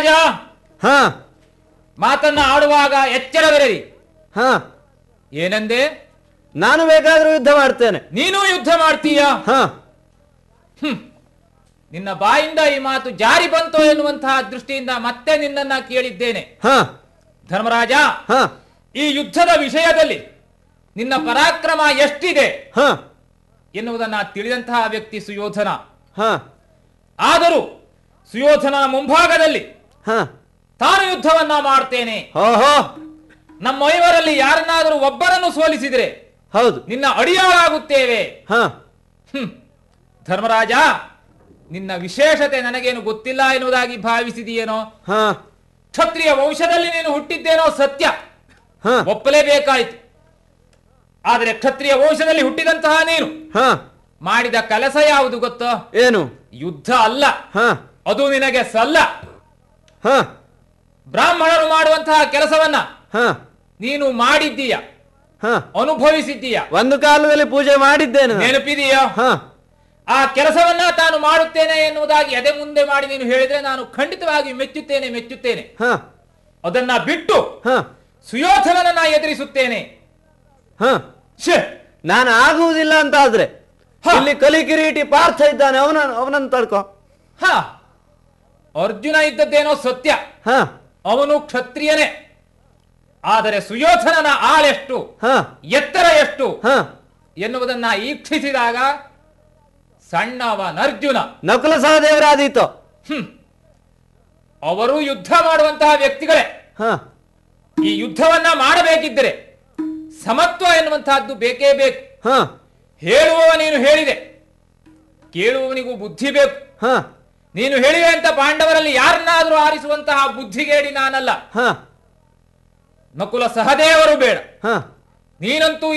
ಧರ್ಮರಾಜ, ಹಾ ಮಾತನ್ನ ಆಡುವಾಗ ಎಚ್ಚರವಿರಲಿ. ಹಾ ಏನಂದೆ? ನಾನು ಬೇಕಾದ್ರೂ ಯುದ್ಧ ಮಾಡ್ತೇನೆ. ನೀನು ಯುದ್ಧ ಮಾಡ್ತೀಯ? ಹಾ ನಿನ್ನ ಬಾಯಿಂದ ಈ ಮಾತು ಜಾರಿ ಬಂತೋ ಎನ್ನುವಂತಹ ದೃಷ್ಟಿಯಿಂದ ಮತ್ತೆ ನಿನ್ನನ್ನ ಕೇಳಿದ್ದೇನೆ. ಹಾ ಧರ್ಮರಾಜ, ಹಾ ಈ ಯುದ್ಧದ ವಿಷಯದಲ್ಲಿ ನಿನ್ನ ಪರಾಕ್ರಮ ಎಷ್ಟಿದೆ ಹಾ ಎನ್ನುವುದನ್ನ ತಿಳಿದಂತಹ ವ್ಯಕ್ತಿ ಸುಯೋಧನ. ಹಾ ಆದರೂ ಸುಯೋಧನನ ಮುಂಭಾಗದಲ್ಲಿ ಹಾ ತಾನು ಯುದ್ಧವನ್ನ ಮಾಡ್ತೇನೆ. ಓಹೋ, ನಮ್ಮ ಐವರಲ್ಲಿ ಯಾರನ್ನಾದರೂ ಒಬ್ಬರನ್ನು ಸೋಲಿಸಿದ್ರೆ ಹೌದು, ನಿನ್ನ ಅಡಿಯಾಳಾಗುತ್ತೇವೆ. ಹಾ ಧರ್ಮರಾಜ, ನಿನ್ನ ವಿಶೇಷತೆ ನನಗೇನು ಗೊತ್ತಿಲ್ಲ ಎನ್ನುವುದಾಗಿ ಭಾವಿಸಿದೆಯೇನೋ? ಹಾ ಕ್ಷತ್ರಿಯ ವಂಶದಲ್ಲಿ ನೀನು ಹುಟ್ಟಿದ್ದೇನೋ ಸತ್ಯ, ಹಾ ಒಪ್ಪಲೇಬೇಕಾಯಿತು. ಆದರೆ ಕ್ಷತ್ರಿಯ ವಂಶದಲ್ಲಿ ಹುಟ್ಟಿದಂತಹ ನೀನು ಹಾ ಮಾಡಿದ ಕೆಲಸ ಯಾವುದು ಗೊತ್ತೋ? ಏನು? ಯುದ್ಧ ಅಲ್ಲ, ಹಾ ಅದು ನಿನಗೆ ಸಲ್ಲ. ಹಾ ಬ್ರಾಹ್ಮಣರು ಮಾಡುವಂತಹ ಕೆಲಸವನ್ನ ಹಾ ನೀನು ಮಾಡಿದ್ದೀಯ, ಹಾ ಅನುಭವಿಸಿದ್ದೀಯ, ಒಂದು ಕಾಲದಲ್ಲಿ ಪೂಜೆ ಮಾಡಿದ್ದೇನೆ. ನೆನಪಿದೆಯೋ? ಹಾ ಆ ಕೆಲಸವನ್ನ ತಾನು ಮಾಡುತ್ತೇನೆ ಎನ್ನುವುದಾಗಿ ಎದೆ ಮುಂದೆ ಮಾಡಿ ನೀನು ಹೇಳಿದ್ರೆ ನಾನು ಖಂಡಿತವಾಗಿ ಮೆಚ್ಚುತ್ತೇನೆ. ಹಾ ಅದನ್ನ ಬಿಟ್ಟು ಹಾ ಸುಯೋಧನನನ್ನ ಎದುರಿಸುತ್ತೇನೆ. ಹಾ ಛೆ! ನಾನು ಆಗುವುದಿಲ್ಲ ಅಂತ ಆದ್ರೆ ಹಾ. ಇಲ್ಲಿ ಕಲಿಕಿರೀಟಿ ಪಾರ್ಥ ಇದ್ದಾನೆ, ಅವನನ್ನು ತಡ್ಕೋ. ಹ, ಅರ್ಜುನ ಇದ್ದದ್ದೇನೋ ಸತ್ಯ, ಹಾ ಅವನು ಕ್ಷತ್ರಿಯನೇ. ಆದರೆ ಸುಯೋಧನನ ಆಳೆಷ್ಟು, ಹಾ ಎತ್ತರ ಎಷ್ಟು ಹಾ ಎನ್ನುವುದನ್ನ ಈಕ್ಷಿಸಿದಾಗ ಸಣ್ಣವನರ್ಜುನ. ನಕುಲ ಸಹದೇವರಾದೀತು. ಅವರು ಯುದ್ಧ ಮಾಡುವಂತಹ ವ್ಯಕ್ತಿಗಳೇ. ಹಾ ಈ ಯುದ್ಧವನ್ನ ಮಾಡಬೇಕಿದ್ದರೆ ಸಮತ್ವ ಎನ್ನುವಂತಹದ್ದು ಬೇಕೇ ಬೇಕು. ಹಾ ಹೇಳುವವ ನೀನು ಹೇಳಿದೆ, ಕೇಳುವವನಿಗೂ ಬುದ್ಧಿ ಬೇಕು. ಹಾ ನೀನು ಹೇಳಿವೆ ಅಂತ ಪಾಂಡವರಲ್ಲಿ ಯಾರನ್ನಾದ್ರೂ ಆರಿಸುವಂತಹ ಬುದ್ಧಿಗೇಡಿ ನಾನಲ್ಲ. ಹಾ ನಕುಲ ಸಹದೇವರು ಬೇಡ, ಹಾ ನೀನಂತೂ